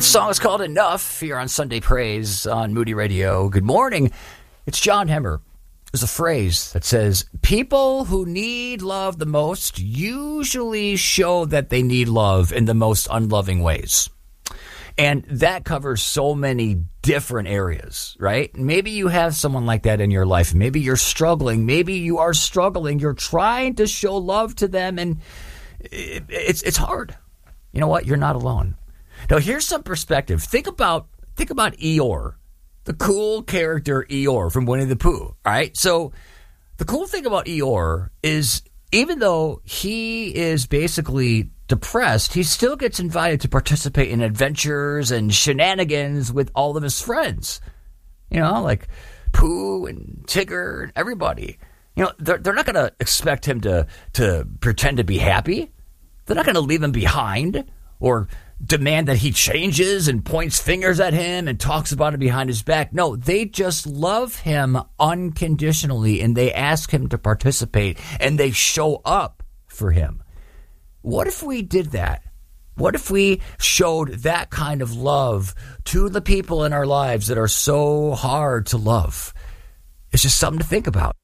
Song is called Enough here on Sunday Praise on Moody Radio. Good morning. It's John Hemmer. There's a phrase that says, people who need love the most usually show that they need love in the most unloving ways. And that covers so many different areas, right? Maybe you have someone like that in your life. Maybe you're struggling. Maybe you are struggling. You're trying to show love to them, and it's hard. You know what? You're not alone. Now, here's some perspective. Think about Eeyore, the cool character Eeyore from Winnie the Pooh, all right? So the cool thing about Eeyore is even though he is basically depressed, he still gets invited to participate in adventures and shenanigans with all of his friends. You know, like Pooh and Tigger and everybody. You know, they're not going to expect him to pretend to be happy. They're not going to leave him behind or demand that he changes and points fingers at him and talks about it behind his back. No, they just love him unconditionally, and they ask him to participate, and they show up for him. What if we did that? What if we showed that kind of love to the people in our lives that are so hard to love? It's just something to think about.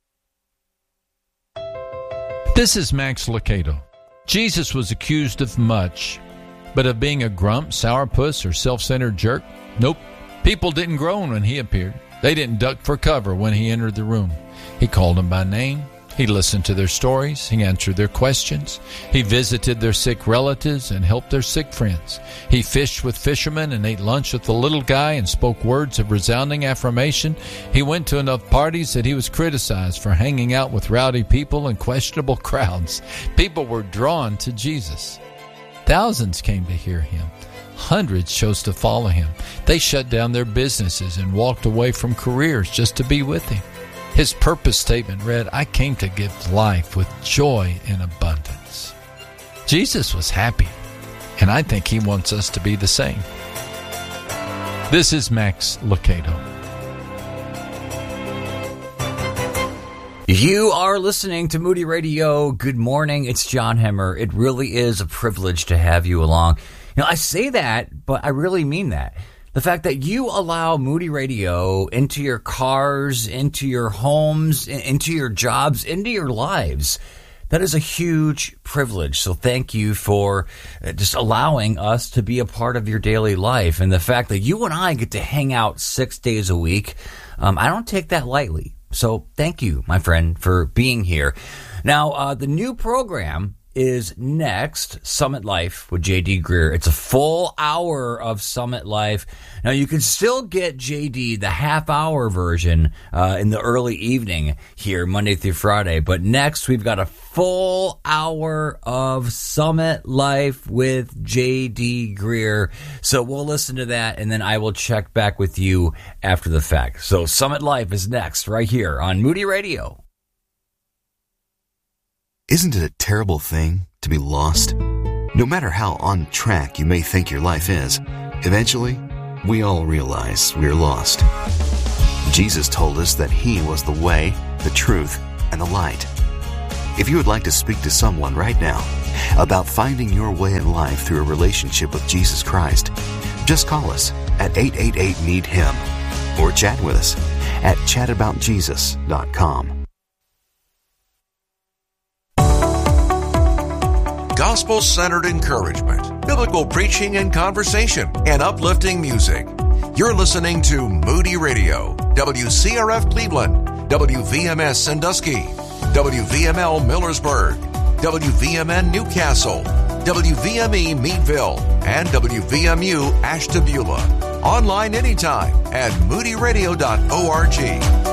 This is Max Lucado. Jesus was accused of much, but of being a grump, sourpuss, or self-centered jerk? Nope. People didn't groan when he appeared. They didn't duck for cover when he entered the room. He called them by name. He listened to their stories. He answered their questions. He visited their sick relatives and helped their sick friends. He fished with fishermen and ate lunch with the little guy and spoke words of resounding affirmation. He went to enough parties that he was criticized for hanging out with rowdy people and questionable crowds. People were drawn to Jesus. Thousands came to hear him. Hundreds chose to follow him. They shut down their businesses and walked away from careers just to be with him. His purpose statement read, I came to give life with joy in abundance. Jesus was happy, and I think he wants us to be the same. This is Max Lucado. You are listening to Moody Radio. Good morning. It's John Hemmer. It really is a privilege to have you along. You know, I say that, but I really mean that. The fact that you allow Moody Radio into your cars, into your homes, into your jobs, into your lives, that is a huge privilege. So thank you for just allowing us to be a part of your daily life. And the fact that you and I get to hang out 6 days a week, I don't take that lightly. So thank you, my friend, for being here. Now, the new program is next, Summit Life with J.D. Greear. It's a full hour of Summit Life. Now, you can still get J.D., the half-hour version, in the early evening here, Monday through Friday. But next, we've got a full hour of Summit Life with J.D. Greear. So we'll listen to that, and then I will check back with you after the fact. So Summit Life is next, right here on Moody Radio. Isn't it a terrible thing to be lost? No matter how on track you may think your life is, eventually, we all realize we're lost. Jesus told us that He was the way, the truth, and the light. If you would like to speak to someone right now about finding your way in life through a relationship with Jesus Christ, just call us at 888-NEED-HIM or chat with us at chataboutjesus.com. Gospel-centered encouragement, biblical preaching and conversation, and uplifting music. You're listening to Moody Radio, WCRF Cleveland, WVMS Sandusky, WVML Millersburg, WVMN Newcastle, WVME Meadville, and WVMU Ashtabula. Online anytime at moodyradio.org.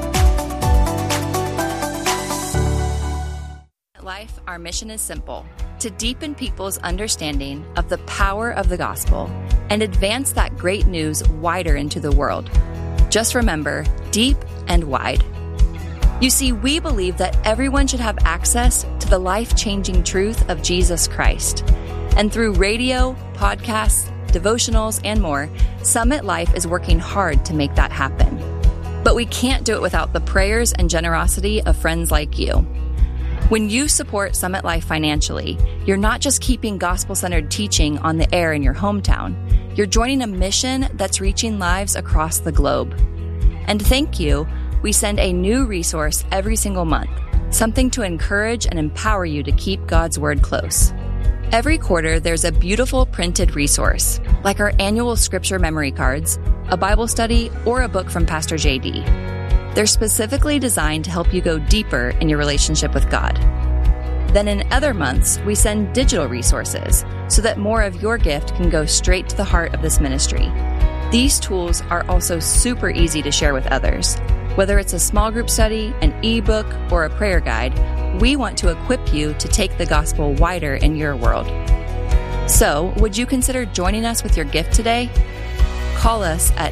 Life, our mission is simple: to deepen people's understanding of the power of the gospel and advance that great news wider into the world. Just remember, deep and wide. You see, we believe that everyone should have access to the life-changing truth of Jesus Christ. And through radio, podcasts, devotionals, and more, Summit Life is working hard to make that happen. But we can't do it without the prayers and generosity of friends like you. When you support Summit Life financially, you're not just keeping gospel-centered teaching on the air in your hometown. You're joining a mission that's reaching lives across the globe. And thank you, we send a new resource every single month, something to encourage and empower you to keep God's Word close. Every quarter, there's a beautiful printed resource, like our annual scripture memory cards, a Bible study, or a book from Pastor JD. They're specifically designed to help you go deeper in your relationship with God. Then in other months, we send digital resources so that more of your gift can go straight to the heart of this ministry. These tools are also super easy to share with others. Whether it's a small group study, an ebook, or a prayer guide, we want to equip you to take the gospel wider in your world. So, would you consider joining us with your gift today? Call us at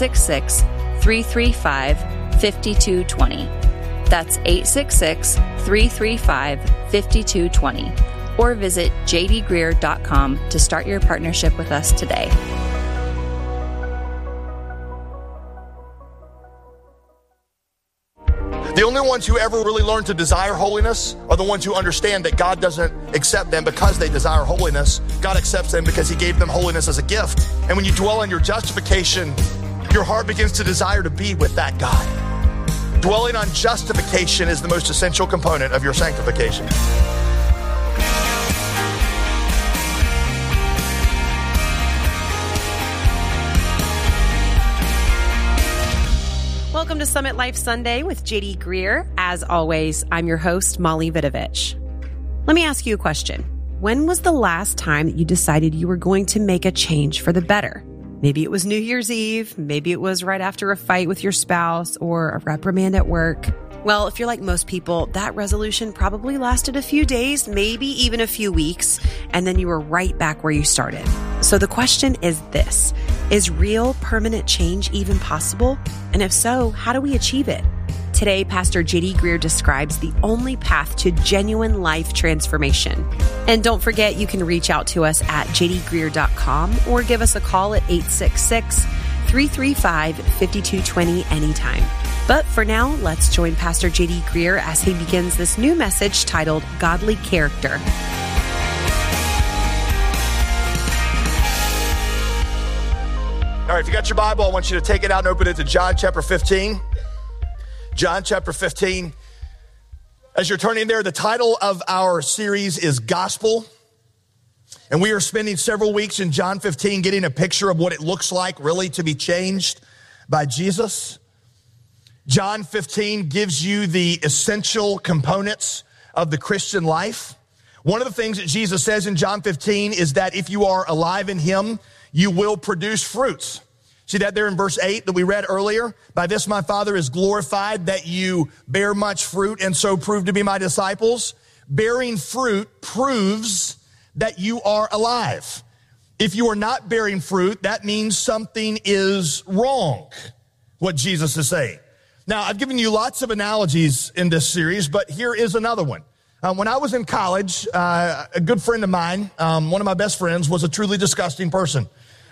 866-335-5220. That's 866-335-5220. Or visit jdgreer.com to start your partnership with us today. The only ones who ever really learn to desire holiness are the ones who understand that God doesn't accept them because they desire holiness. God accepts them because he gave them holiness as a gift. And when you dwell on your justification, your heart begins to desire to be with that God. Dwelling on justification is the most essential component of your sanctification. Welcome to Summit Life Sunday with JD Greer. As always, I'm your host, Molly Vidovich. Let me ask you a question. When was the last time that you decided you were going to make a change for the better? Maybe it was New Year's Eve. Maybe it was right after a fight with your spouse or a reprimand at work. Well, if you're like most people, that resolution probably lasted a few days, maybe even a few weeks, and then you were right back where you started. So the question is this: is real permanent change even possible? And if so, how do we achieve it? Today, Pastor JD Greer describes the only path to genuine life transformation. And don't forget, you can reach out to us at jdgreer.com or give us a call at 866-335-5220 anytime. But for now, let's join Pastor JD Greer as he begins this new message titled Godly Character. All right, if you got your Bible, I want you to take it out and open it to John chapter 15. John chapter 15. As you're turning there, the title of our series is Gospel. And we are spending several weeks in John 15 getting a picture of what it looks like really to be changed by Jesus. John 15 gives you the essential components of the Christian life. One of the things that Jesus says in John 15 is that if you are alive in him, you will produce fruits. See that there in verse 8 that we read earlier? By this my Father is glorified, that you bear much fruit and so prove to be my disciples. Bearing fruit proves that you are alive. If you are not bearing fruit, that means something is wrong, what Jesus is saying. Now, I've given you lots of analogies in this series, but here is another one. When I was in college, a good friend of mine, one of my best friends, was a truly disgusting person.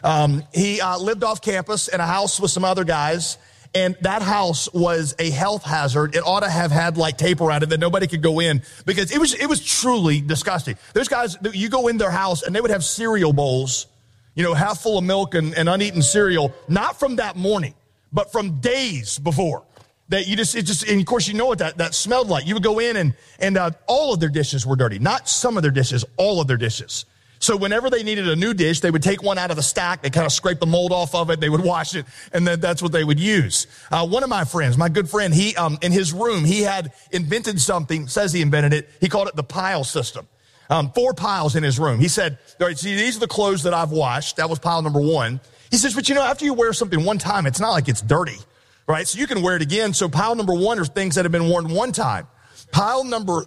He lived off campus in a house with some other guys, and that house was a health hazard. It ought to have had like tape around it that nobody could go in because it was truly disgusting. There's guys, you go in their house and they would have cereal bowls, half full of milk and uneaten cereal, not from that morning, but from days before. That and of course, you know what that smelled like. You would go in and all of their dishes were dirty. Not some of their dishes, all of their dishes. So whenever they needed a new dish, they would take one out of the stack. They kind of scrape the mold off of it. They would wash it, and then that's what they would use. One of my friends, my good friend, he in his room, he had invented something, says he invented it. He called it the pile system. 4 piles in his room. He said, all right, see, these are the clothes that I've washed. That was pile number 1. He says, but after you wear something one time, it's not like it's dirty, right? So you can wear it again. So pile number 1 are things that have been worn one time. Pile number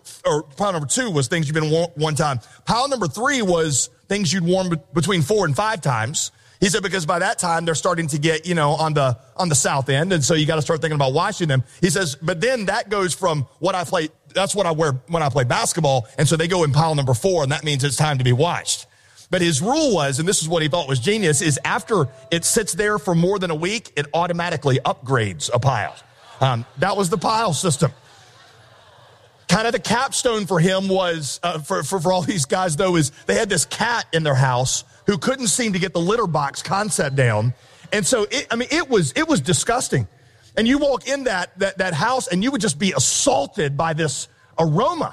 2 was things you've been worn one time. Pile number 3 was things you'd worn between 4 and 5 times. He said, because by that time they're starting to get, on the south end. And so you got to start thinking about washing them. He says, but then that goes from that's what I wear when I play basketball. And so they go in pile number 4, and that means it's time to be washed. But his rule was, and this is what he thought was genius, is after it sits there for more than a week, it automatically upgrades a pile. That was the pile system. Kind of the capstone for him was, for all these guys though, is they had this cat in their house who couldn't seem to get the litter box concept down. And so, it was disgusting. And you walk in that house and you would just be assaulted by this aroma.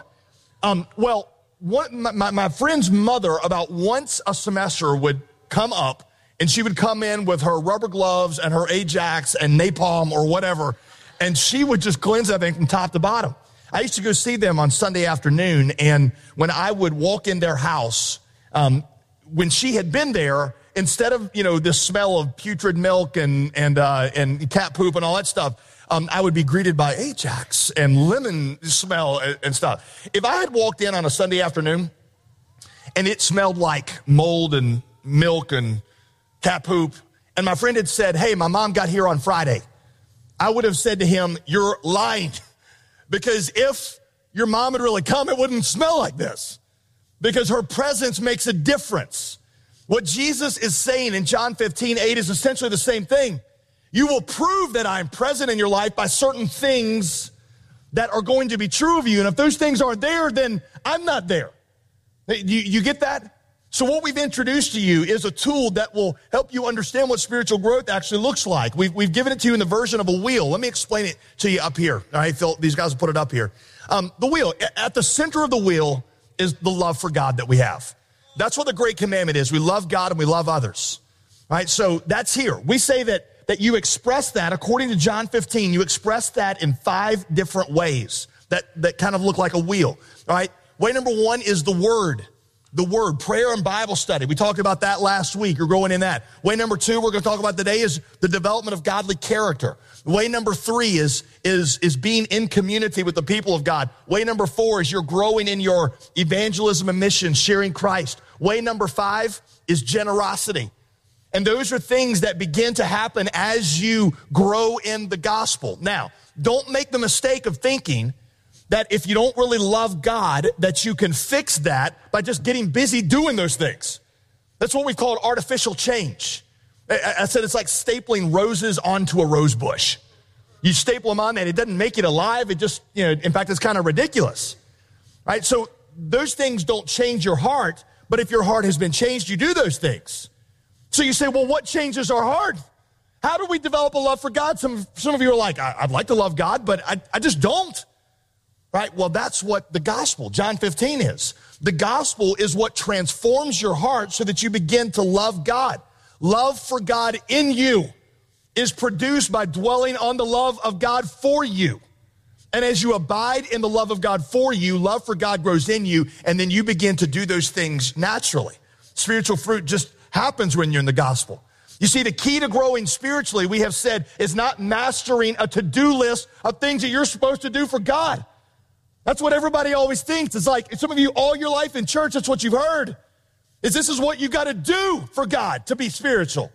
My friend's mother about once a semester would come up and she would come in with her rubber gloves and her Ajax and napalm or whatever. And she would just cleanse everything from top to bottom. I used to go see them on Sunday afternoon, and when I would walk in their house, when she had been there, instead of, this smell of putrid milk and cat poop and all that stuff, I would be greeted by Ajax and lemon smell and stuff. If I had walked in on a Sunday afternoon and it smelled like mold and milk and cat poop, and my friend had said, hey, my mom got here on Friday, I would have said to him, you're lying. Because if your mom had really come, it wouldn't smell like this. Because her presence makes a difference. What Jesus is saying in John 15:8 is essentially the same thing. You will prove that I'm present in your life by certain things that are going to be true of you. And if those things aren't there, then I'm not there. You get that? So what we've introduced to you is a tool that will help you understand what spiritual growth actually looks like. We've given it to you in the version of a wheel. Let me explain it to you up here. All right, Phil, these guys will put it up here. The wheel, at the center of the wheel is the love for God that we have. That's what the great commandment is. We love God and we love others. All right, so that's here. We say that you express that, according to John 15, you express that in 5 different ways that kind of look like a wheel. All right, way number 1 is the word. The word, prayer and Bible study. We talked about that last week. You're growing in that. Way number 2 we're going to talk about today is the development of godly character. Way number 3 is being in community with the people of God. Way number 4 is you're growing in your evangelism and mission, sharing Christ. Way number 5 is generosity. And those are things that begin to happen as you grow in the gospel. Now, don't make the mistake of thinking that if you don't really love God, that you can fix that by just getting busy doing those things. That's what we've called artificial change. I said it's like stapling roses onto a rose bush. You staple them on there, it doesn't make it alive. It just, in fact, it's kind of ridiculous. Right? So those things don't change your heart, but if your heart has been changed, you do those things. So you say, well, what changes our heart? How do we develop a love for God? Some of you are like, I'd like to love God, but I just don't. Right? Well, that's what the gospel, John 15 is. The gospel is what transforms your heart so that you begin to love God. Love for God in you is produced by dwelling on the love of God for you. And as you abide in the love of God for you, love for God grows in you, and then you begin to do those things naturally. Spiritual fruit just happens when you're in the gospel. You see, the key to growing spiritually, we have said, is not mastering a to-do list of things that you're supposed to do for God. That's what everybody always thinks. It's like some of you all your life in church, that's what you've heard. This is what you got to do for God to be spiritual.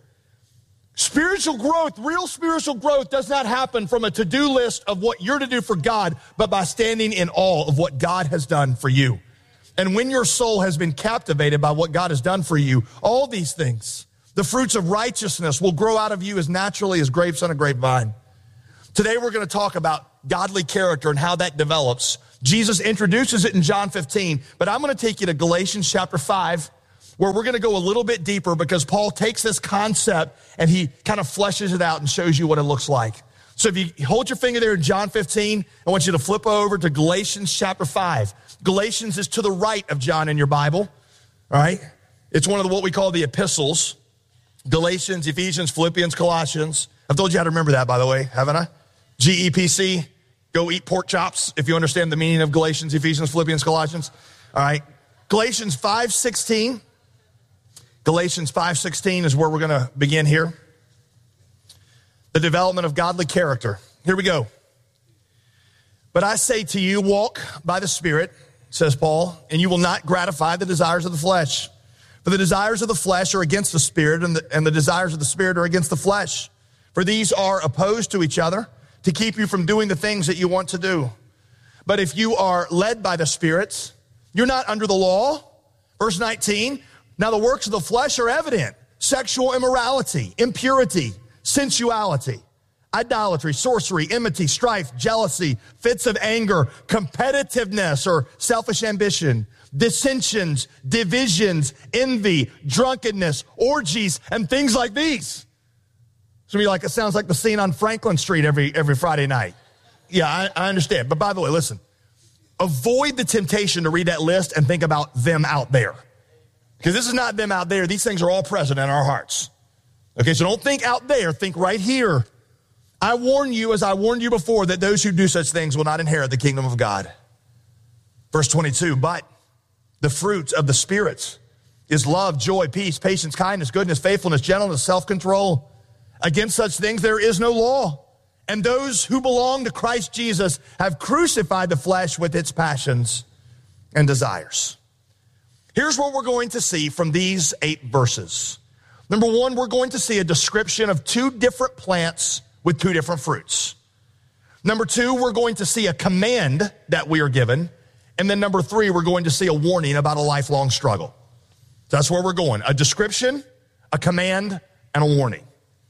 Spiritual growth, real spiritual growth does not happen from a to-do list of what you're to do for God, but by standing in awe of what God has done for you. And when your soul has been captivated by what God has done for you, all these things, the fruits of righteousness will grow out of you as naturally as grapes on a grapevine. Today we're going to talk about godly character and how that develops. Jesus introduces it in John 15, but I'm going to take you to Galatians chapter 5, where we're going to go a little bit deeper because Paul takes this concept and he kind of fleshes it out and shows you what it looks like. So if you hold your finger there in John 15, I want you to flip over to Galatians chapter 5. Galatians is to the right of John in your Bible, all right? It's one of what we call the epistles. Galatians, Ephesians, Philippians, Colossians. I've told you how to remember that, by the way, haven't I? GEPC, go eat pork chops if you understand the meaning of Galatians, Ephesians, Philippians, Colossians. All right, Galatians 5:16. Galatians 5:16 is where we're going to begin here. The development of godly character. Here we go. But I say to you, walk by the Spirit, says Paul, and you will not gratify the desires of the flesh. For the desires of the flesh are against the Spirit, and the desires of the Spirit are against the flesh. For these are opposed to each other, to keep you from doing the things that you want to do. But if you are led by the Spirit, you're not under the law. Verse 19, now the works of the flesh are evident: sexual immorality, impurity, sensuality, idolatry, sorcery, enmity, strife, jealousy, fits of anger, competitiveness or selfish ambition, dissensions, divisions, envy, drunkenness, orgies, and things like these. Some of you like, it sounds like the scene on Franklin Street every Friday night. Yeah, I understand. But by the way, listen, avoid the temptation to read that list and think about them out there. Because this is not them out there. These things are all present in our hearts. Okay, so don't think out there. Think right here. I warn you, as I warned you before, that those who do such things will not inherit the kingdom of God. Verse 22, but the fruit of the Spirit is love, joy, peace, patience, kindness, goodness, faithfulness, gentleness, self-control. Against such things there is no law. And those who belong to Christ Jesus have crucified the flesh with its passions and desires. Here's what we're going to see from these 8 verses. Number 1, we're going to see a description of 2 different plants with 2 different fruits. Number 2, we're going to see a command that we are given. And then number 3, we're going to see a warning about a lifelong struggle. So that's where we're going. A description, a command, and a warning.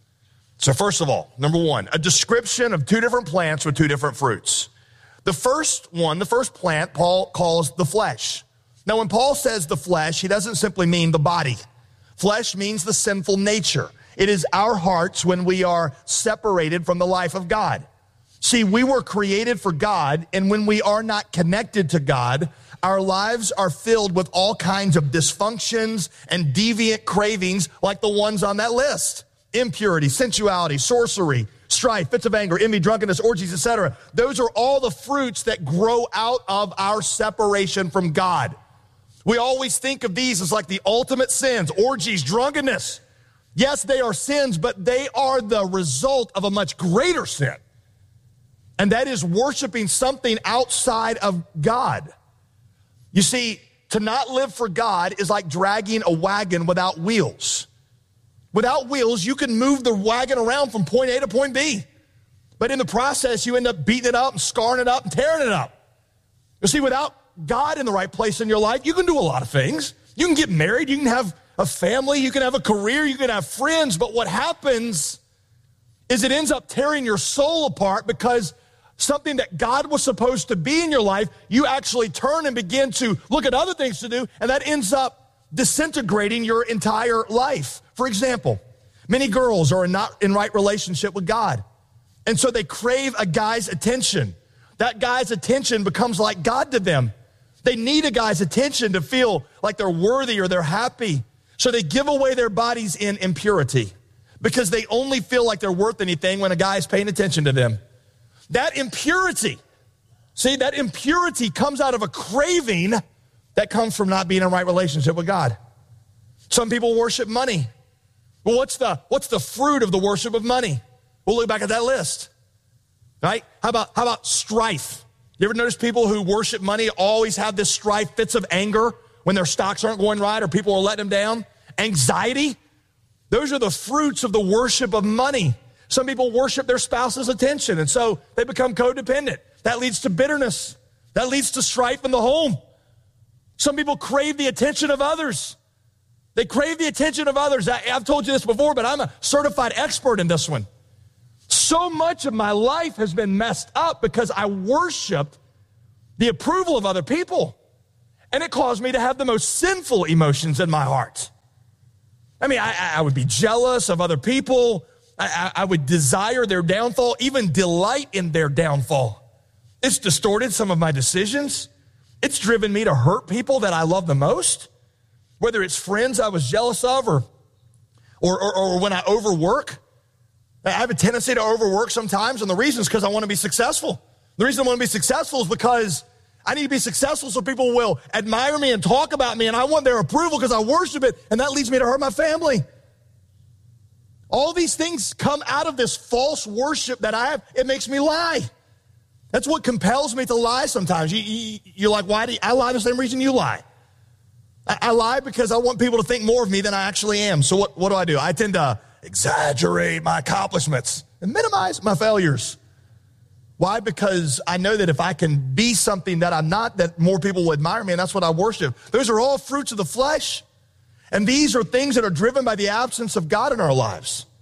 So first of all, number 1, a description of 2 different plants with 2 different fruits. The first plant, Paul calls the flesh. Now, when Paul says the flesh, he doesn't simply mean the body. Flesh means the sinful nature. It is our hearts when we are separated from the life of God. See, we were created for God, and when we are not connected to God, our lives are filled with all kinds of dysfunctions and deviant cravings like the ones on that list. Impurity, sensuality, sorcery, strife, fits of anger, envy, drunkenness, orgies, etc. Those are all the fruits that grow out of our separation from God. We always think of these as like the ultimate sins, orgies, drunkenness. Yes, they are sins, but they are the result of a much greater sin. And that is worshiping something outside of God. You see, to not live for God is like dragging a wagon without wheels. Without wheels, you can move the wagon around from point A to point B. But in the process, you end up beating it up and scarring it up and tearing it up. You see, without God in the right place in your life, you can do a lot of things. You can get married, you can have a family, you can have a career, you can have friends. But what happens is it ends up tearing your soul apart because something that God was supposed to be in your life, you actually turn and begin to look at other things to do, and that ends up disintegrating your entire life. For example, many girls are not in right relationship with God, and so they crave a guy's attention. That guy's attention becomes like God to them. They need a guy's attention to feel like they're worthy or they're happy. So they give away their bodies in impurity because they only feel like they're worth anything when a guy is paying attention to them. That impurity comes out of a craving that comes from not being in a right relationship with God. Some people worship money. Well, what's the fruit of the worship of money? We'll look back at that list, right? How about strife? You ever notice people who worship money always have this strife, fits of anger when their stocks aren't going right or people are letting them down? Anxiety? Those are the fruits of the worship of money. Some people worship their spouse's attention, and so they become codependent. That leads to bitterness. That leads to strife in the home. Some people crave the attention of others. They crave the attention of others. I've told you this before, but I'm a certified expert in this one. So much of my life has been messed up because I worshiped the approval of other people. And it caused me to have the most sinful emotions in my heart. I mean, I would be jealous of other people. I would desire their downfall, even delight in their downfall. It's distorted some of my decisions. It's driven me to hurt people that I love the most, whether it's friends I was jealous of or when I overwork. I have a tendency to overwork sometimes, and the reason is because I want to be successful. The reason I want to be successful is because I need to be successful so people will admire me and talk about me, and I want their approval because I worship it, and that leads me to hurt my family. All these things come out of this false worship that I have. It makes me lie. That's what compels me to lie sometimes. You're like, why do I lie the same reason you lie? I lie because I want people to think more of me than I actually am. So what do? I tend to exaggerate my accomplishments and minimize my failures. Why? Because I know that if I can be something that I'm not, that more people will admire me, and that's what I worship. Those are all fruits of the flesh. And these are things that are driven by the absence of God in our lives.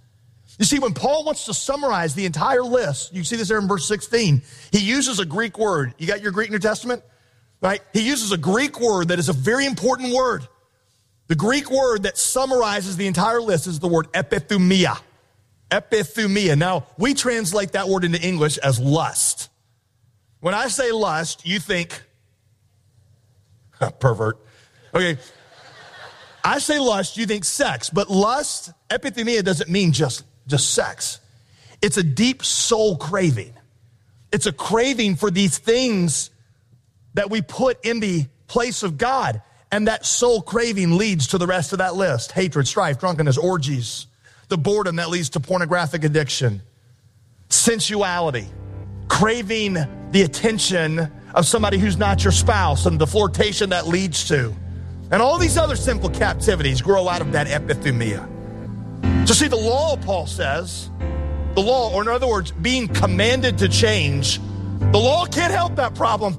You see, when Paul wants to summarize the entire list, you see this there in verse 16, he uses a Greek word. You got your Greek New Testament? Right? He uses a Greek word that is a very important word. The Greek word that summarizes the entire list is the word epithumia. Epithumia. Now, we translate that word into English as lust. When I say lust, you think, pervert. Okay. I say lust, you think sex. But lust, epithumia, doesn't mean just sex. It's a deep soul craving. It's a craving for these things that we put in the place of God. And that soul craving leads to the rest of that list. Hatred, strife, drunkenness, orgies, the boredom that leads to pornographic addiction, sensuality, craving the attention of somebody who's not your spouse, and the flirtation that leads to. And all these other sinful captivities grow out of that epithumia. So see, the law, Paul says, the law, or in other words, being commanded to change, the law can't help that problem.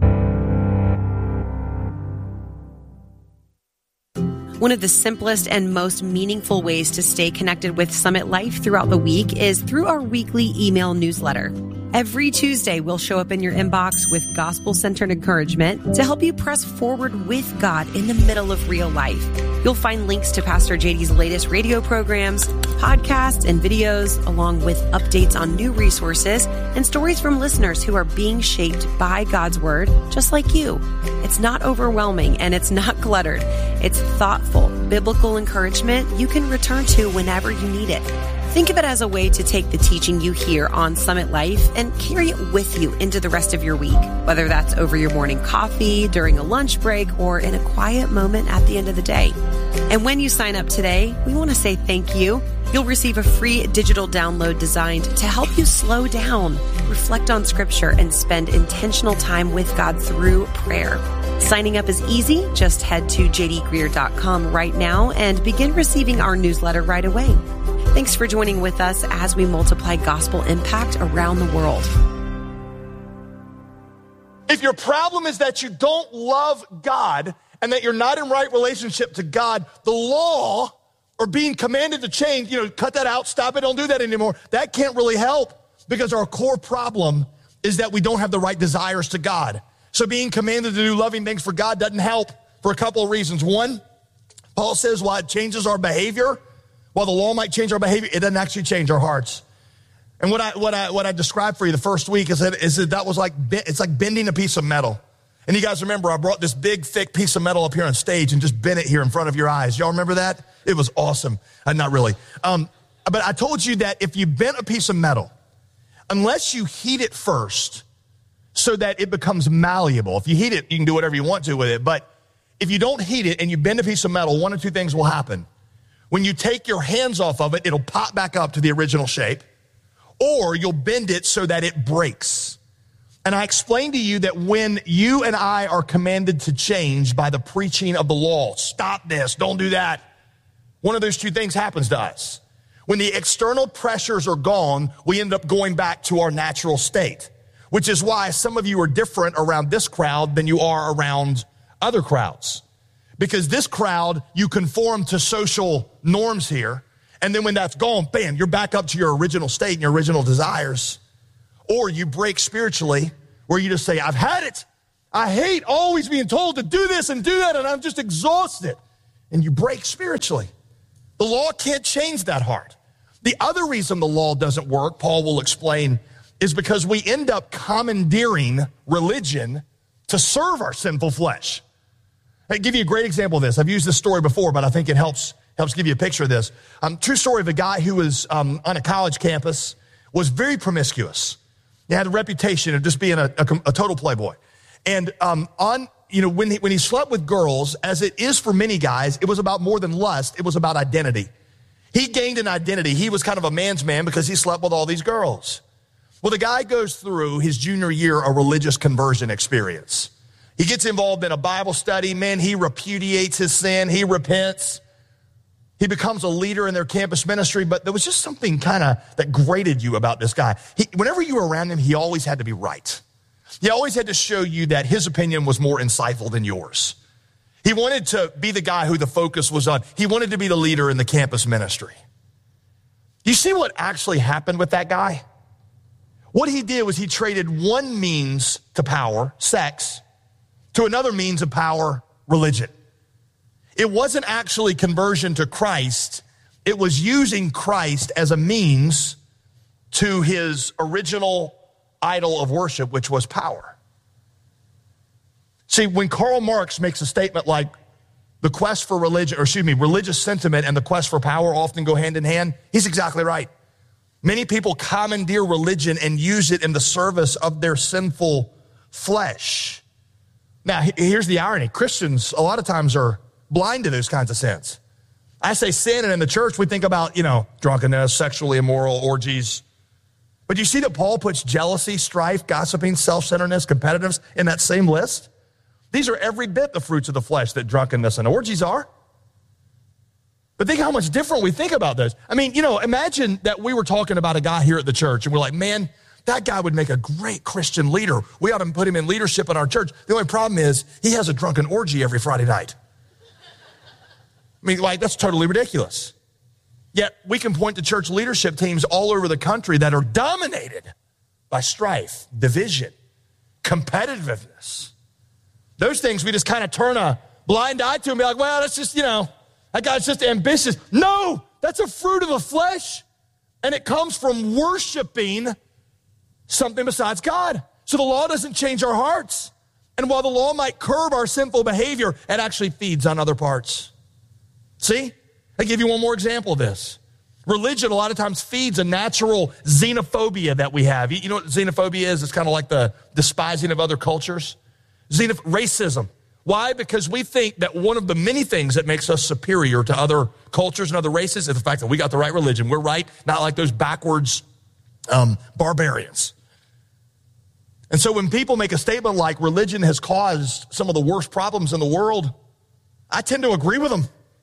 One of the simplest and most meaningful ways to stay connected with Summit Life throughout the week is through our weekly email newsletter. Every Tuesday, we'll show up in your inbox with gospel-centered encouragement to help you press forward with God in the middle of real life. You'll find links to Pastor JD's latest radio programs, podcasts, and videos, along with updates on new resources and stories from listeners who are being shaped by God's Word, just like you. It's not overwhelming and it's not cluttered. It's thoughtful, biblical encouragement you can return to whenever you need it. Think of it as a way to take the teaching you hear on Summit Life and carry it with you into the rest of your week, whether that's over your morning coffee, during a lunch break, or in a quiet moment at the end of the day. And when you sign up today, we want to say thank you. You'll receive a free digital download designed to help you slow down, reflect on Scripture, and spend intentional time with God through prayer. Signing up is easy. Just head to jdgreer.com right now and begin receiving our newsletter right away. Thanks for joining with us as we multiply gospel impact around the world. If your problem is that you don't love God and that you're not in right relationship to God, the law or being commanded to change, cut that out, stop it, don't do that anymore. That can't really help because our core problem is that we don't have the right desires to God. So being commanded to do loving things for God doesn't help for a couple of reasons. One, Paul says while it changes our behavior, while the law might change our behavior, it doesn't actually change our hearts. And what I described for you the first week is that was like, it's like bending a piece of metal. And you guys remember I brought this big, thick piece of metal up here on stage and just bent it here in front of your eyes. Y'all remember that? It was awesome. Not really. But I told you that if you bent a piece of metal, unless you heat it first so that it becomes malleable, if you heat it, you can do whatever you want to with it. But if you don't heat it and you bend a piece of metal, one of two things will happen. When you take your hands off of it, it'll pop back up to the original shape, or you'll bend it so that it breaks. And I explained to you that when you and I are commanded to change by the preaching of the law, stop this, don't do that, one of those two things happens to us. When the external pressures are gone, we end up going back to our natural state, which is why some of you are different around this crowd than you are around other crowds. Because this crowd, you conform to social norms here. And then when that's gone, bam, you're back up to your original state and your original desires. Or you break spiritually where you just say, I've had it. I hate always being told to do this and do that, and I'm just exhausted. And you break spiritually. The law can't change that heart. The other reason the law doesn't work, Paul will explain, is because we end up commandeering religion to serve our sinful flesh. I'll give you a great example of this. I've used this story before, but I think it helps give you a picture of this. True story of a guy who was on a college campus, was very promiscuous. He had a reputation of just being a total playboy. And when he slept with girls, as it is for many guys, it was about more than lust. It was about identity. He gained an identity. He was kind of a man's man because he slept with all these girls. Well, the guy goes through his junior year a religious conversion experience. He gets involved in a Bible study. Man, he repudiates his sin. He repents. He becomes a leader in their campus ministry. But there was just something that grated you about this guy. Whenever you were around him, he always had to be right. He always had to show you that his opinion was more insightful than yours. He wanted to be the guy who the focus was on. He wanted to be the leader in the campus ministry. Do you see what actually happened with that guy? What he did was he traded one means to power, sex, to another means of power, religion. It wasn't actually conversion to Christ. It was using Christ as a means to his original idol of worship, which was power. See, when Karl Marx makes a statement like the quest for religion, religious sentiment and the quest for power often go hand in hand, he's exactly right. Many people commandeer religion and use it in the service of their sinful flesh. Now, here's the irony. Christians, a lot of times, are blind to those kinds of sins. I say sin, and in the church, we think about, drunkenness, sexually immoral, orgies. But you see that Paul puts jealousy, strife, gossiping, self-centeredness, competitiveness in that same list? These are every bit the fruits of the flesh that drunkenness and orgies are. But think how much different we think about those. I mean, imagine that we were talking about a guy here at the church, and we're like, man, that guy would make a great Christian leader. We ought to put him in leadership in our church. The only problem is he has a drunken orgy every Friday night. I mean, that's totally ridiculous. Yet we can point to church leadership teams all over the country that are dominated by strife, division, competitiveness. Those things we just kind of turn a blind eye to and be like, well, that's just, that guy's just ambitious. No, that's a fruit of the flesh. And it comes from worshiping something besides God. So the law doesn't change our hearts. And while the law might curb our sinful behavior, it actually feeds on other parts. See? I'll give you one more example of this. Religion a lot of times feeds a natural xenophobia that we have. You know what xenophobia is? It's kind of like the despising of other cultures. Racism. Why? Because we think that one of the many things that makes us superior to other cultures and other races is the fact that we got the right religion. We're right, not like those backwards barbarians. And so when people make a statement like religion has caused some of the worst problems in the world, I tend to agree with them.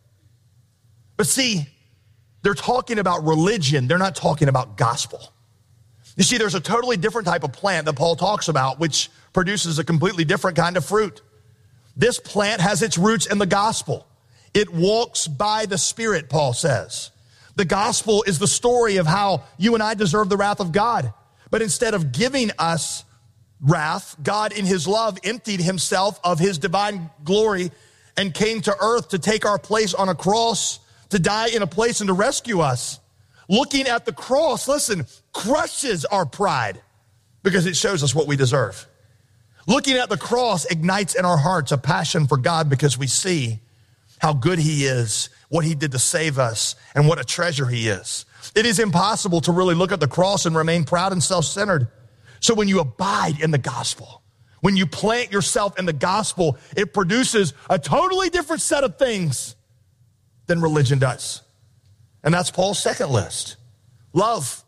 But see, they're talking about religion. They're not talking about gospel. You see, there's a totally different type of plant that Paul talks about, which produces a completely different kind of fruit. This plant has its roots in the gospel. It walks by the Spirit, Paul says. The gospel is the story of how you and I deserve the wrath of God. But instead of giving us wrath, God in his love emptied himself of his divine glory and came to earth to take our place on a cross, to die in a place and to rescue us. Looking at the cross, listen, crushes our pride because it shows us what we deserve. Looking at the cross ignites in our hearts a passion for God because we see how good he is, what he did to save us, and what a treasure he is. It is impossible to really look at the cross and remain proud and self-centered. So when you abide in the gospel, when you plant yourself in the gospel, it produces a totally different set of things than religion does. And that's Paul's second list. Love.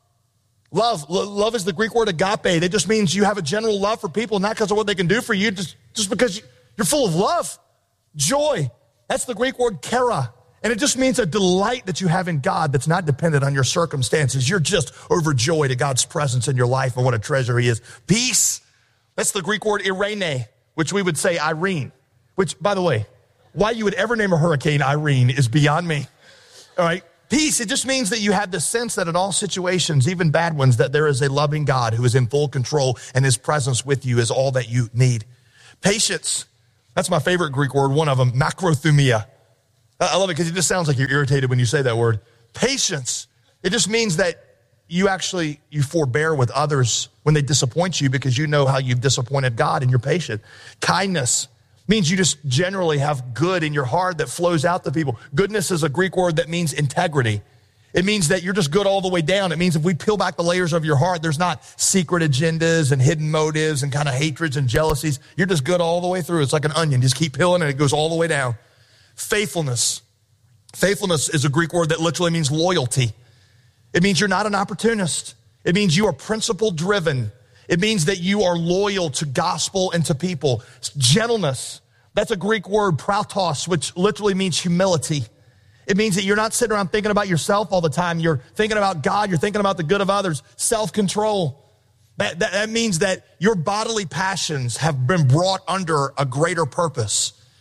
Love is the Greek word agape. That just means you have a general love for people, not because of what they can do for you, just because you're full of love. Joy. That's the Greek word chara. And it just means a delight that you have in God that's not dependent on your circumstances. You're just overjoyed at God's presence in your life and what a treasure he is. Peace. That's the Greek word Irene, which we would say Irene. Which, by the way, why you would ever name a hurricane Irene is beyond me. All right? Peace, it just means that you have the sense that in all situations, even bad ones, that there is a loving God who is in full control and his presence with you is all that you need. Patience, that's my favorite Greek word, one of them, macrothumia. I love it because it just sounds like you're irritated when you say that word. Patience, it just means that you forbear with others when they disappoint you because you know how you've disappointed God and you're patient. Kindness means you just generally have good in your heart that flows out to people. Goodness is a Greek word that means integrity. It means that you're just good all the way down. It means if we peel back the layers of your heart, there's not secret agendas and hidden motives and kind of hatreds and jealousies. You're just good all the way through. It's like an onion. Just keep peeling and it goes all the way down. Faithfulness. Faithfulness is a Greek word that literally means loyalty. It means you're not an opportunist. It means you are principle driven. It means that you are loyal to gospel and to people. Gentleness, that's a Greek word, prautos, which literally means humility. It means that you're not sitting around thinking about yourself all the time. You're thinking about God. You're thinking about the good of others. Self-control. That means that your bodily passions have been brought under a greater purpose.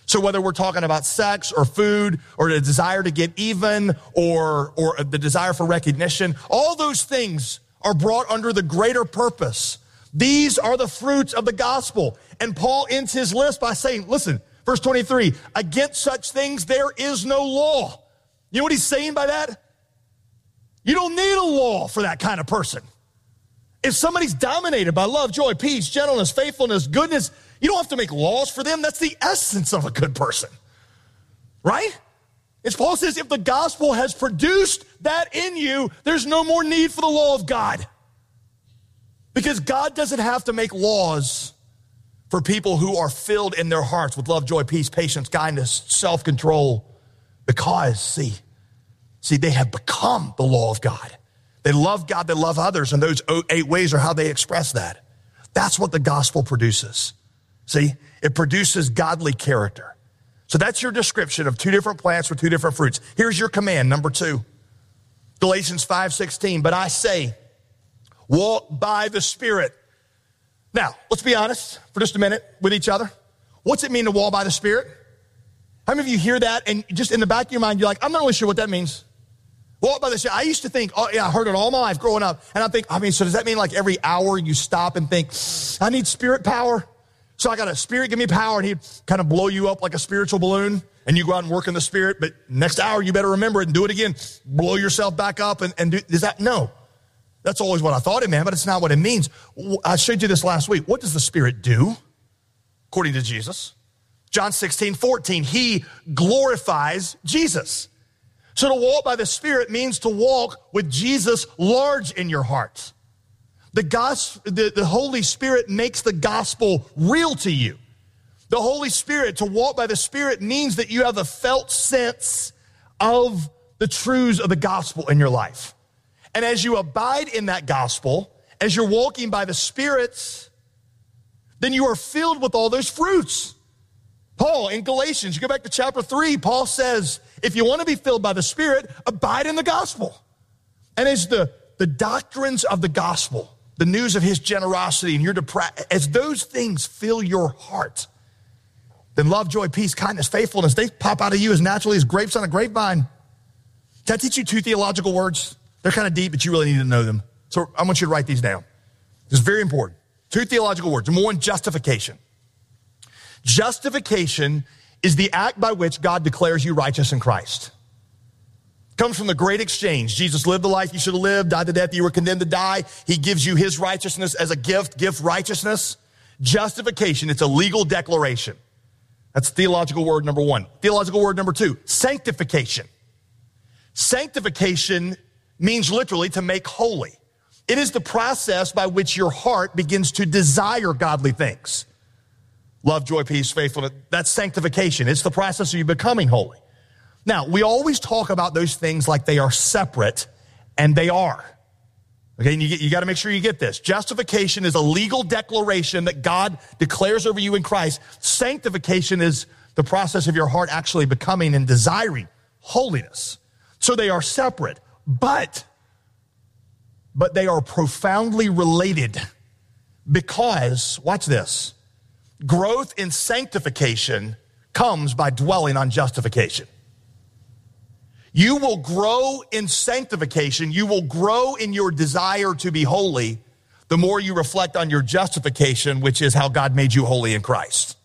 So whether we're talking about sex or food or the desire to get even or the desire for recognition, all those things are brought under the greater purpose. These are the fruits of the gospel. And Paul ends his list by saying, listen, verse 23, against such things there is no law. You know what he's saying by that? You don't need a law for that kind of person. If somebody's dominated by love, joy, peace, gentleness, faithfulness, goodness, you don't have to make laws for them. That's the essence of a good person, right? As Paul says, if the gospel has produced that in you, there's no more need for the law of God. Because God doesn't have to make laws for people who are filled in their hearts with love, joy, peace, patience, kindness, self-control. Because, see, they have become the law of God. They love God, they love others, and those 8 ways are how they express that. That's what the gospel produces. See, it produces godly character. So that's your description of 2 different plants with 2 different fruits. Here's your command, number 2. Galatians 5:16, but I say, walk by the Spirit. Now, let's be honest for just a minute with each other. What's it mean to walk by the Spirit? How many of you hear that and just in the back of your mind, you're like, I'm not really sure what that means. Walk by the Spirit. I used to think, oh yeah, I heard it all my life growing up. And I think, so does that mean like every hour you stop and think, I need spirit power? So I got a spirit, give me power. And he'd kind of blow you up like a spiritual balloon. And you go out and work in the Spirit. But next hour, you better remember it and do it again. Blow yourself back up and do, is that? No. That's always what I thought it meant, but it's not what it means. I showed you this last week. What does the Spirit do? According to Jesus. John 16:14, he glorifies Jesus. So to walk by the Spirit means to walk with Jesus large in your heart. The Holy Spirit makes the gospel real to you. The Holy Spirit, to walk by the Spirit means that you have a felt sense of the truths of the gospel in your life. And as you abide in that gospel, as you're walking by the Spirit, then you are filled with all those fruits. Paul in Galatians, you go back to chapter 3, Paul says, if you want to be filled by the Spirit, abide in the gospel. And as the doctrines of the gospel, the news of his generosity and your as those things fill your heart, then love, joy, peace, kindness, faithfulness, they pop out of you as naturally as grapes on a grapevine. Can I teach you 2 theological words? They're kind of deep, but you really need to know them. So I want you to write these down. This is very important. 2 theological words. Number 1, justification. Justification is the act by which God declares you righteous in Christ. It comes from the great exchange. Jesus lived the life you should have lived, died the death you were condemned to die. He gives you his righteousness as a gift righteousness. Justification, it's a legal declaration. That's theological word number 1. Theological word number 2, sanctification. Sanctification means literally to make holy. It is the process by which your heart begins to desire godly things. Love, joy, peace, faithfulness. That's sanctification. It's the process of you becoming holy. Now, we always talk about those things like they are separate, and they are. Okay, and you got to make sure you get this. Justification is a legal declaration that God declares over you in Christ. Sanctification is the process of your heart actually becoming and desiring holiness. So they are separate, but they are profoundly related because, watch this, growth in sanctification comes by dwelling on justification. You will grow in sanctification. You will grow in your desire to be holy the more you reflect on your justification, which is how God made you holy in Christ.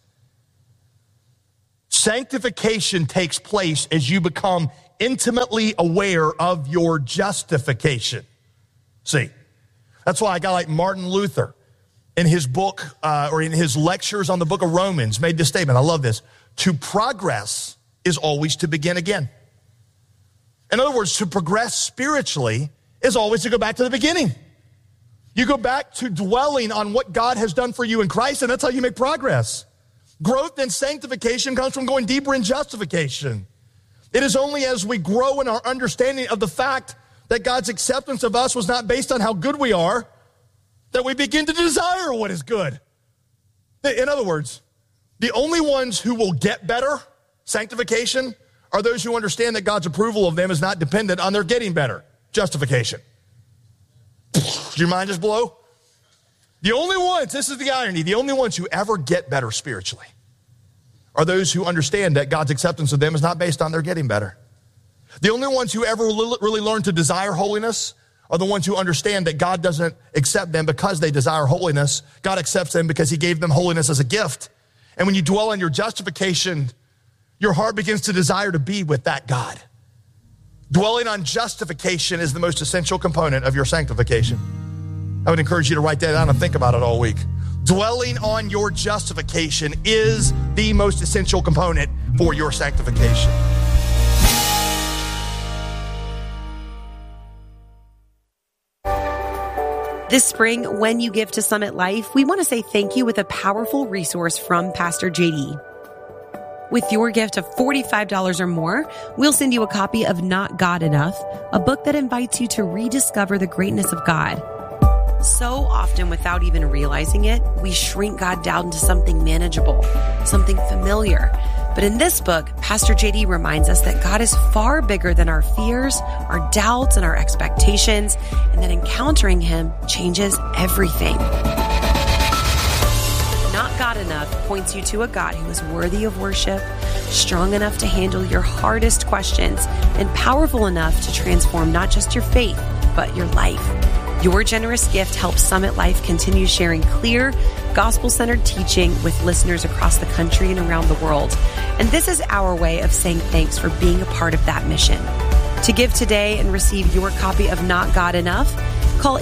Sanctification takes place as you become intimately aware of your justification. See, that's why a guy like Martin Luther, in his book, or in his lectures on the book of Romans, made this statement. I love this. To progress is always to begin again. In other words, to progress spiritually is always to go back to the beginning. You go back to dwelling on what God has done for you in Christ, and that's how you make progress. Growth in sanctification comes from going deeper in justification. It is only as we grow in our understanding of the fact that God's acceptance of us was not based on how good we are that we begin to desire what is good. In other words, the only ones who will get better, sanctification, are those who understand that God's approval of them is not dependent on their getting better, justification. Did your mind just blow? The only ones, this is the irony, the only ones who ever get better spiritually are those who understand that God's acceptance of them is not based on their getting better. The only ones who ever really learn to desire holiness are the ones who understand that God doesn't accept them because they desire holiness. God accepts them because he gave them holiness as a gift. And when you dwell on your justification, your heart begins to desire to be with that God. Dwelling on justification is the most essential component of your sanctification. I would encourage you to write that down and think about it all week. Dwelling on your justification is the most essential component for your sanctification. This spring, when you give to Summit Life, we want to say thank you with a powerful resource from Pastor JD. With your gift of $45 or more, we'll send you a copy of Not God Enough, a book that invites you to rediscover the greatness of God. So often, without even realizing it, we shrink God down to something manageable, something familiar. But in this book, Pastor JD reminds us that God is far bigger than our fears, our doubts, and our expectations, and that encountering him changes everything. Not God Enough points you to a God who is worthy of worship, strong enough to handle your hardest questions, and powerful enough to transform not just your faith, but your life. Your generous gift helps Summit Life continue sharing clear, gospel-centered teaching with listeners across the country and around the world. And this is our way of saying thanks for being a part of that mission. To give today and receive your copy of Not God Enough, call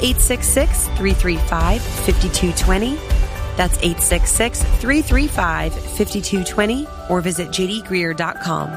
866-335-5220. That's 866-335-5220, or visit jdgreer.com.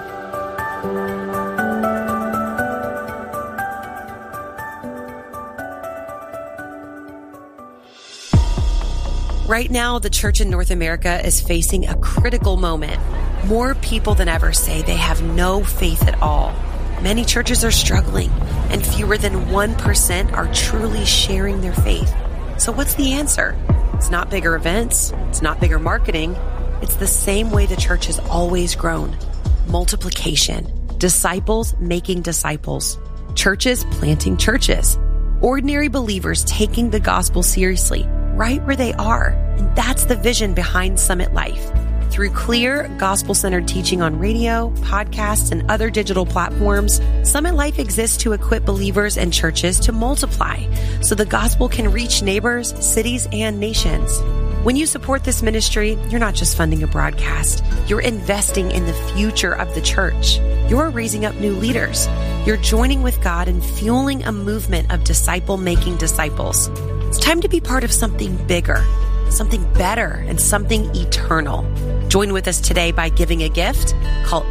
Right now, the church in North America is facing a critical moment. More people than ever say they have no faith at all. Many churches are struggling, and fewer than 1% are truly sharing their faith. So what's the answer? It's not bigger events. It's not bigger marketing. It's the same way the church has always grown. Multiplication. Disciples making disciples. Churches planting churches. Ordinary believers taking the gospel seriously, right where they are. And that's the vision behind Summit Life. Through clear, gospel-centered teaching on radio, podcasts, and other digital platforms, Summit Life exists to equip believers and churches to multiply so the gospel can reach neighbors, cities, and nations. When you support this ministry, you're not just funding a broadcast. You're investing in the future of the church. You're raising up new leaders. You're joining with God and fueling a movement of disciple-making disciples. It's time to be part of something bigger, something better, and something eternal. Join with us today by giving a gift. Call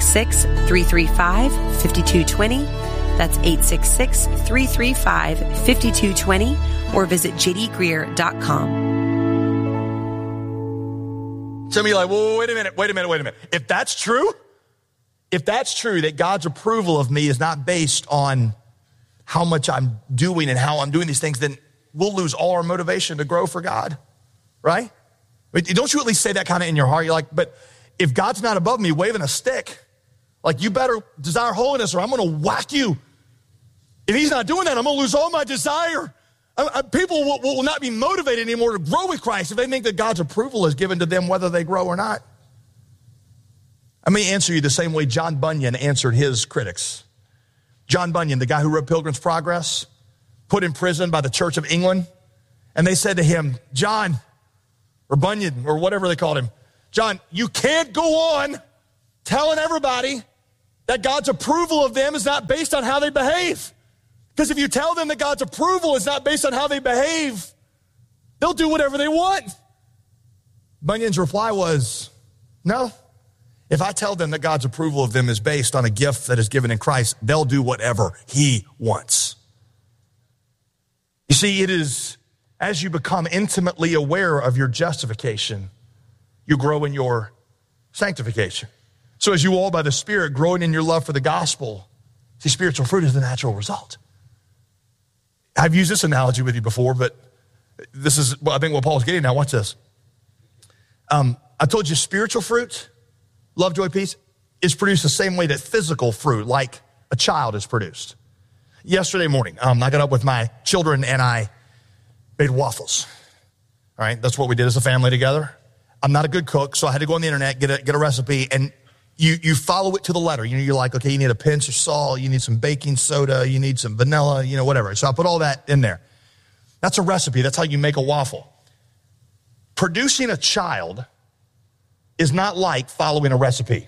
866-335-5220. That's 866-335-5220, or visit jdgreer.com. Some of you are like, well, wait a minute. If that's true that God's approval of me is not based on how much I'm doing and how I'm doing these things, then we'll lose all our motivation to grow for God, right? Don't you at least say that kind of in your heart? You're like, but if God's not above me waving a stick, like, you better desire holiness or I'm going to whack you. If he's not doing that, I'm going to lose all my desire. People will not be motivated anymore to grow with Christ if they think that God's approval is given to them whether they grow or not. I may answer you the same way John Bunyan answered his critics. John Bunyan, the guy who wrote Pilgrim's Progress, put in prison by the Church of England. And they said to him, John, or Bunyan, or whatever they called him, John, you can't go on telling everybody that God's approval of them is not based on how they behave. Because if you tell them that God's approval is not based on how they behave, they'll do whatever they want. Bunyan's reply was, no. If I tell them that God's approval of them is based on a gift that is given in Christ, they'll do whatever he wants. You see, it is as you become intimately aware of your justification, you grow in your sanctification. So as you all by the Spirit growing in your love for the gospel, see, spiritual fruit is the natural result. I've used this analogy with you before, but this is, I think, what Paul's getting at. Watch this. I told you spiritual fruit, love, joy, peace, is produced the same way that physical fruit, like a child, is produced. Yesterday morning, I got up with my children and I made waffles. All right, that's what we did as a family together. I'm not a good cook, so I had to go on the internet, get a recipe, and you follow it to the letter. You're like, okay, you need a pinch of salt, you need some baking soda, you need some vanilla, whatever. So I put all that in there. That's a recipe. That's how you make a waffle. Producing a child is not like following a recipe.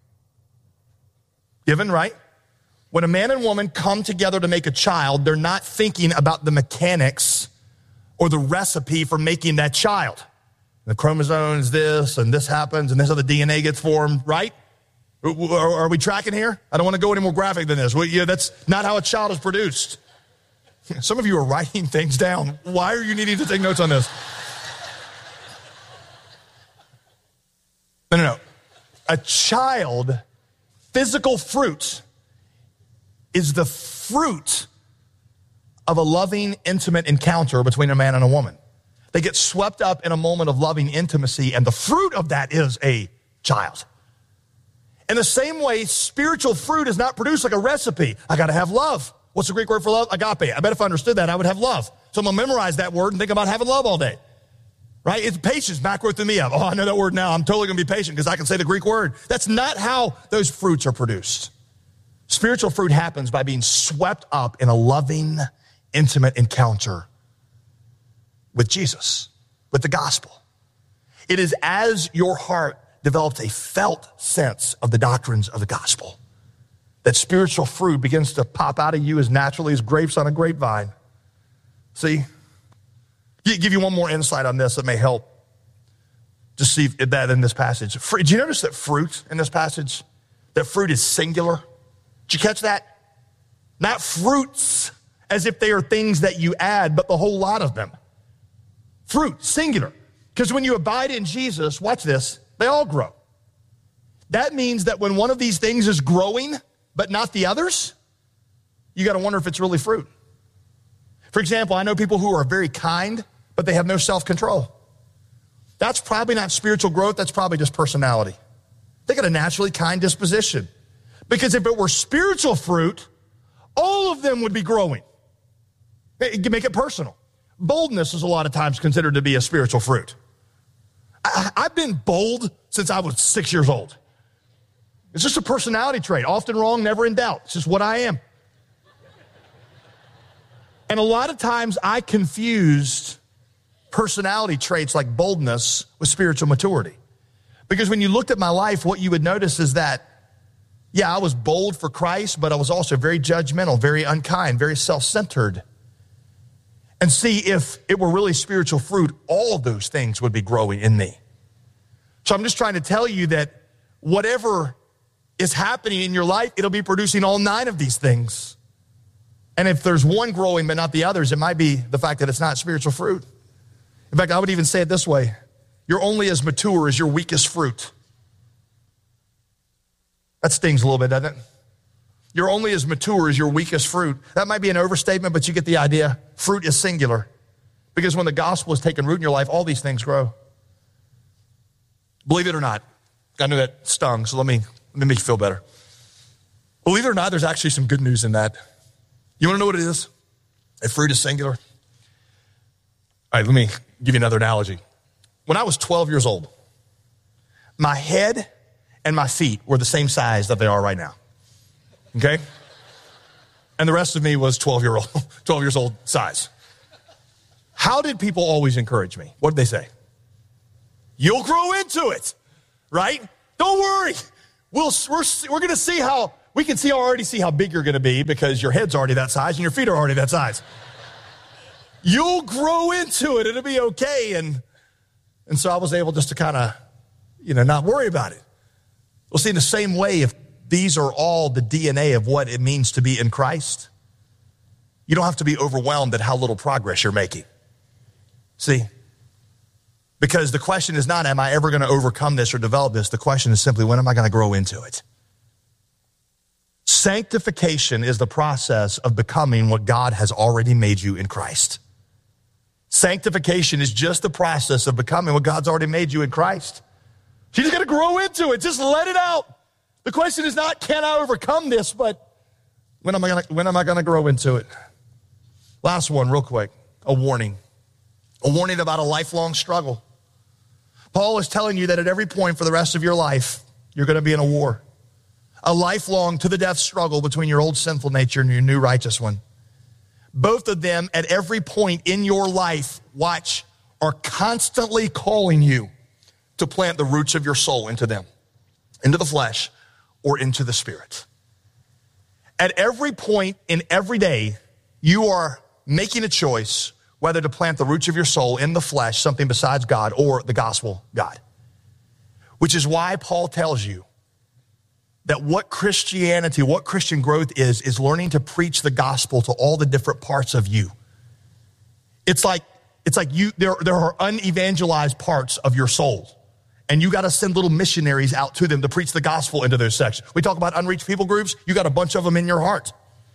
Given, right? When a man and woman come together to make a child, they're not thinking about the mechanics or the recipe for making that child. The chromosomes, this, and this happens, and this how the DNA gets formed, right? Are we tracking here? I don't want to go any more graphic than this. That's not how a child is produced. Some of you are writing things down. Why are you needing to take notes on this? No. A child, physical fruit, is the fruit of a loving, intimate encounter between a man and a woman. They get swept up in a moment of loving intimacy, and the fruit of that is a child. In the same way, spiritual fruit is not produced like a recipe. I got to have love. What's the Greek word for love? Agape. I bet if I understood that, I would have love. So I'm going to memorize that word and think about having love all day. Right? It's patience, macrothumia. Oh, I know that word now. I'm totally going to be patient because I can say the Greek word. That's not how those fruits are produced. Spiritual fruit happens by being swept up in a loving, intimate encounter with Jesus, with the gospel. It is as your heart develops a felt sense of the doctrines of the gospel that spiritual fruit begins to pop out of you as naturally as grapes on a grapevine. See? Give you one more insight on this that may help. Just see that in this passage. Did you notice that fruit in this passage, that fruit is singular? Did you catch that? Not fruits as if they are things that you add, but the whole lot of them. Fruit, singular. Because when you abide in Jesus, watch this, they all grow. That means that when one of these things is growing, but not the others, you got to wonder if it's really fruit. For example, I know people who are very kind, but they have no self-control. That's probably not spiritual growth. That's probably just personality. They got a naturally kind disposition. Because if it were spiritual fruit, all of them would be growing. Make it personal. Boldness is a lot of times considered to be a spiritual fruit. I've been bold since I was 6 years old. It's just a personality trait. Often wrong, never in doubt. It's just what I am. And a lot of times I confused personality traits like boldness with spiritual maturity. Because when you looked at my life, what you would notice is that, yeah, I was bold for Christ, but I was also very judgmental, very unkind, very self-centered. And see, if it were really spiritual fruit, all those things would be growing in me. So I'm just trying to tell you that whatever is happening in your life, it'll be producing all 9 of these things. And if there's one growing but not the others, it might be the fact that it's not spiritual fruit. In fact, I would even say it this way. You're only as mature as your weakest fruit. That stings a little bit, doesn't it? You're only as mature as your weakest fruit. That might be an overstatement, but you get the idea. Fruit is singular. Because when the gospel is taking root in your life, all these things grow. Believe it or not, I know that stung, so let me make you feel better. Believe it or not, there's actually some good news in that. You want to know what it is? If fruit is singular? All right, let me give you another analogy. When I was 12 years old, my head and my feet were the same size that they are right now. Okay? And the rest of me was 12 years old size. How did people always encourage me? What did they say? You'll grow into it, right? Don't worry. We're going to see we can already see how big you're going to be because your head's already that size and your feet are already that size. You'll grow into it. It'll be okay. And so I was able just to kind of, not worry about it. Well, see, in the same way, if these are all the DNA of what it means to be in Christ, you don't have to be overwhelmed at how little progress you're making. See? Because the question is not, am I ever going to overcome this or develop this? The question is simply, when am I going to grow into it? Sanctification is the process of becoming what God has already made you in Christ. Sanctification is just the process of becoming what God's already made you in Christ. You just got to grow into it. Just let it out. The question is not, can I overcome this, but when am I going to grow into it? Last one, real quick, a warning. A warning about a lifelong struggle. Paul is telling you that at every point for the rest of your life, you're going to be in a war. A lifelong to the death struggle between your old sinful nature and your new righteous one. Both of them at every point in your life, watch, are constantly calling you to plant the roots of your soul into them, into the flesh or into the spirit. At every point in every day, you are making a choice whether to plant the roots of your soul in the flesh, something besides God, or the gospel, God. Which is why Paul tells you that what Christianity, what Christian growth is learning to preach the gospel to all the different parts of you. It's like there are unevangelized parts of your soul, and you got to send little missionaries out to them to preach the gospel into those sections. We talk about unreached people groups. You got a bunch of them in your heart,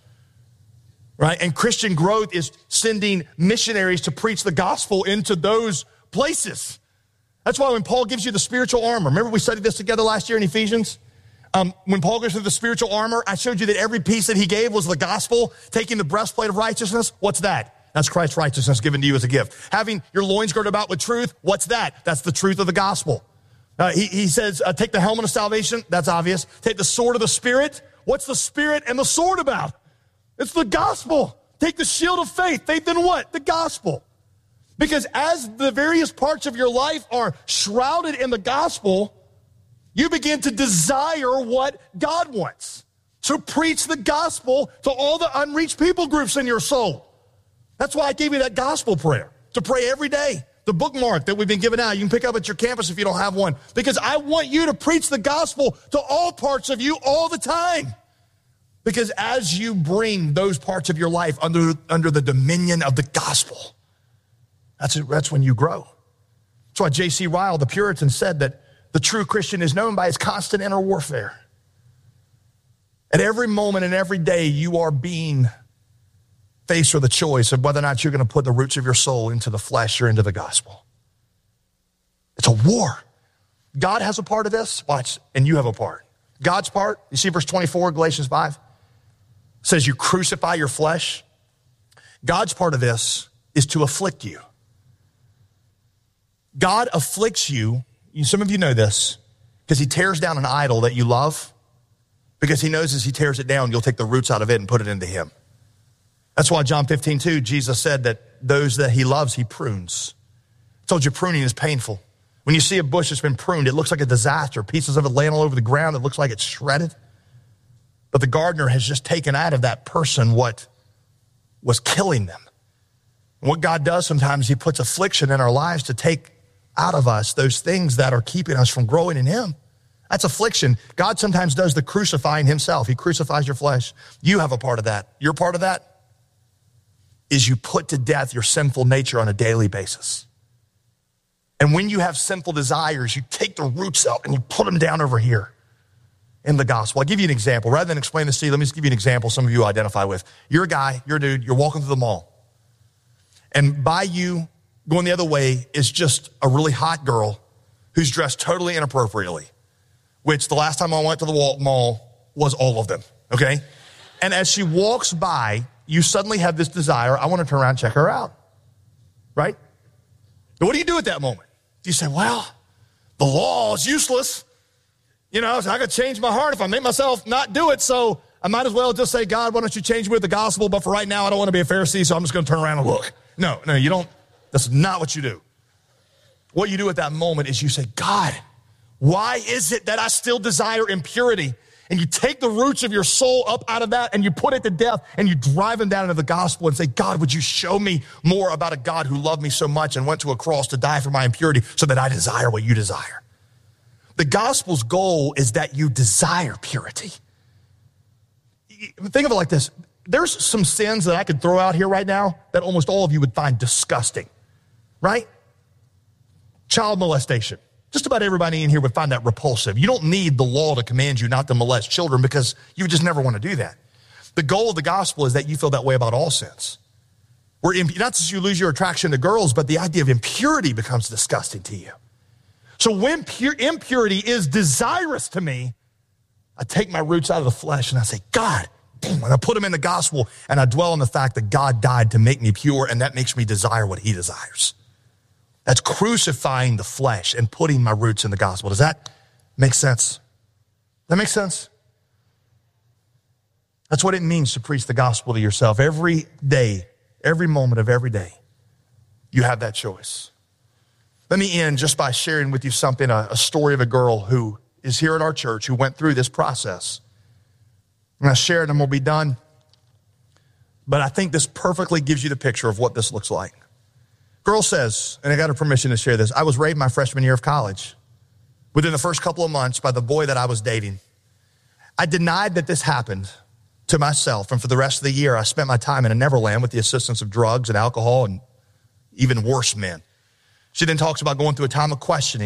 right? And Christian growth is sending missionaries to preach the gospel into those places. That's why when Paul gives you the spiritual armor, remember we studied this together last year in Ephesians? When Paul goes through the spiritual armor, I showed you that every piece that he gave was the gospel, taking the breastplate of righteousness. What's that? That's Christ's righteousness given to you as a gift. Having your loins girded about with truth. What's that? That's the truth of the gospel. He says, take the helmet of salvation. That's obvious. Take the sword of the Spirit. What's the Spirit and the sword about? It's the gospel. Take the shield of faith. Faith in what? The gospel. Because as the various parts of your life are shrouded in the gospel, you begin to desire what God wants. So preach the gospel to all the unreached people groups in your soul. That's why I gave you that gospel prayer, to pray every day. The bookmark that we've been giving out, you can pick up at your campus if you don't have one. Because I want you to preach the gospel to all parts of you all the time. Because as you bring those parts of your life under the dominion of the gospel, that's when you grow. That's why J.C. Ryle, the Puritan, said that the true Christian is known by his constant inner warfare. At every moment and every day, you are being faced with the choice of whether or not you're going to put the roots of your soul into the flesh or into the gospel. It's a war. God has a part of this, watch, and you have a part. God's part, you see verse 24, Galatians 5, says you crucify your flesh. God's part of this is to afflict you. God afflicts you. Some of you know this, because he tears down an idol that you love, because he knows as he tears it down, you'll take the roots out of it and put it into him. That's why John 15:2, Jesus said that those that he loves, he prunes. I told you pruning is painful. When you see a bush that's been pruned, it looks like a disaster. Pieces of it laying all over the ground. It looks like it's shredded. But the gardener has just taken out of that person what was killing them. And what God does sometimes, he puts affliction in our lives to take out of us those things that are keeping us from growing in him. That's affliction. God sometimes does the crucifying himself. He crucifies your flesh. You have a part of that. Your part of that is you put to death your sinful nature on a daily basis. And when you have sinful desires, you take the roots out and you put them down over here in the gospel. I'll give you an example. Rather than explain this to you, let me just give you an example some of you identify with. You're a guy, you're a dude, you're walking through the mall. And by you going the other way is just a really hot girl who's dressed totally inappropriately, which the last time I went to the mall was all of them, okay? And as she walks by, you suddenly have this desire, I want to turn around and check her out, right? But what do you do at that moment? You say, well, the law is useless. You know, so I could change my heart if I make myself not do it, so I might as well just say, God, why don't you change me with the gospel, but for right now, I don't want to be a Pharisee, so I'm just going to turn around and look. No, you don't. That's not what you do. What you do at that moment is you say, God, why is it that I still desire impurity? And you take the roots of your soul up out of that and you put it to death and you drive them down into the gospel and say, God, would you show me more about a God who loved me so much and went to a cross to die for my impurity so that I desire what you desire? The gospel's goal is that you desire purity. Think of it like this. There's some sins that I could throw out here right now that almost all of you would find disgusting, right? Child molestation. Just about everybody in here would find that repulsive. You don't need the law to command you not to molest children because you just never want to do that. The goal of the gospel is that you feel that way about all sins. Not just you lose your attraction to girls, but the idea of impurity becomes disgusting to you. So when impurity is desirous to me, I take my roots out of the flesh and I say, God, and I put them in the gospel and I dwell on the fact that God died to make me pure and that makes me desire what he desires. That's crucifying the flesh and putting my roots in the gospel. Does that make sense? That makes sense? That's what it means to preach the gospel to yourself. Every day, every moment of every day, you have that choice. Let me end just by sharing with you something, a story of a girl who is here at our church who went through this process. And I share it and we'll be done. But I think this perfectly gives you the picture of what this looks like. Girl says, and I got her permission to share this, I was raped my freshman year of college. Within the first couple of months by the boy that I was dating. I denied that this happened to myself, and for the rest of the year, I spent my time in a Neverland with the assistance of drugs and alcohol and even worse men. She then talks about going through a time of questioning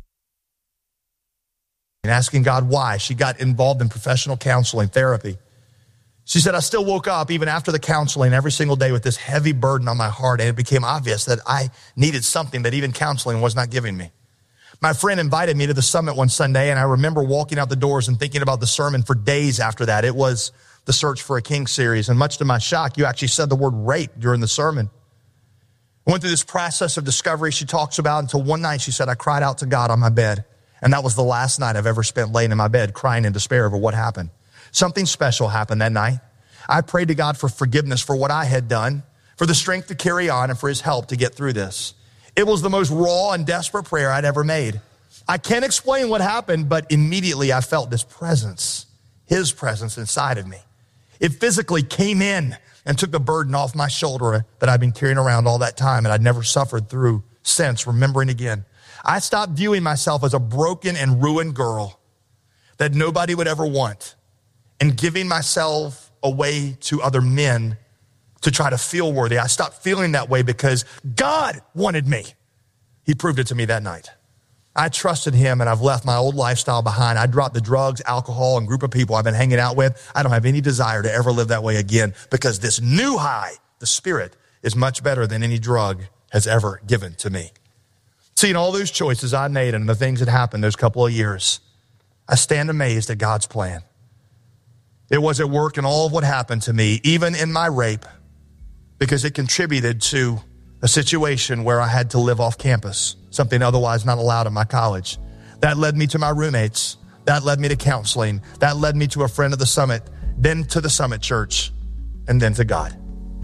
and asking God why. She got involved in professional counseling, therapy. She said, I still woke up even after the counseling every single day with this heavy burden on my heart, and it became obvious that I needed something that even counseling was not giving me. My friend invited me to the summit one Sunday, and I remember walking out the doors and thinking about the sermon for days after that. It was the Search for a King series, and much to my shock, you actually said the word rape during the sermon. I went through this process of discovery she talks about until one night she said, I cried out to God on my bed, and that was the last night I've ever spent laying in my bed crying in despair over what happened. Something special happened that night. I prayed to God for forgiveness for what I had done, for the strength to carry on, and for his help to get through this. It was the most raw and desperate prayer I'd ever made. I can't explain what happened, but immediately I felt this presence, his presence inside of me. It physically came in and took the burden off my shoulder that I'd been carrying around all that time and I'd never suffered through since, remembering again. I stopped viewing myself as a broken and ruined girl that nobody would ever want and giving myself away to other men to try to feel worthy. I stopped feeling that way because God wanted me. He proved it to me that night. I trusted him and I've left my old lifestyle behind. I dropped the drugs, alcohol, and group of people I've been hanging out with. I don't have any desire to ever live that way again because this new high, the Spirit, is much better than any drug has ever given to me. Seeing all those choices I made and the things that happened those couple of years, I stand amazed at God's plan. It was at work in all of what happened to me, even in my rape, because it contributed to a situation where I had to live off campus, something otherwise not allowed in my college. That led me to my roommates. That led me to counseling. That led me to a friend of the Summit, then to the Summit Church, and then to God.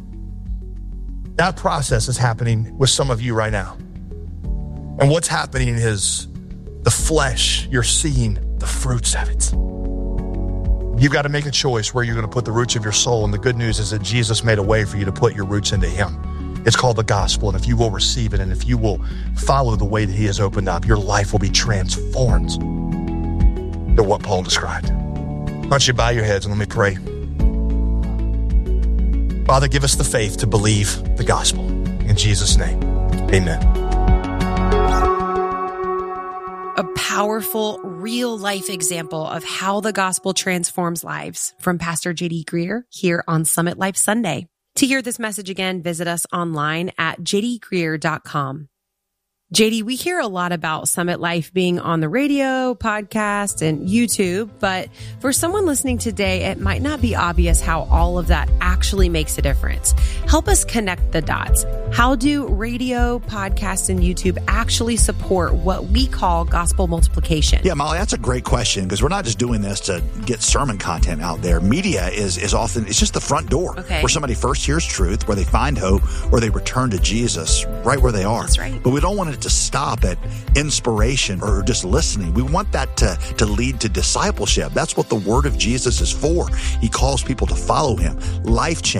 That process is happening with some of you right now. And what's happening is the flesh, you're seeing the fruits of it. You've got to make a choice where you're going to put the roots of your soul. And the good news is that Jesus made a way for you to put your roots into him. It's called the gospel. And if you will receive it and if you will follow the way that he has opened up, your life will be transformed to what Paul described. Why don't you bow your heads and let me pray. Father, give us the faith to believe the gospel. In Jesus' name, amen. A powerful, real-life example of how the gospel transforms lives from Pastor J.D. Greear here on Summit Life Sunday. To hear this message again, visit us online at jdgreear.com. JD, we hear a lot about Summit Life being on the radio, podcast, and YouTube, but for someone listening today, it might not be obvious how all of that actually makes a difference. Help us connect the dots. How do radio, podcast, and YouTube actually support what we call gospel multiplication? Yeah, Molly, that's a great question because we're not just doing this to get sermon content out there. Media is often, it's just the front door where somebody first hears truth, where they find hope, where they return to Jesus right where they are. That's right. But we don't want it to stop at inspiration or just listening. We want that to lead to discipleship. That's what the word of Jesus is for. He calls people to follow him, life change.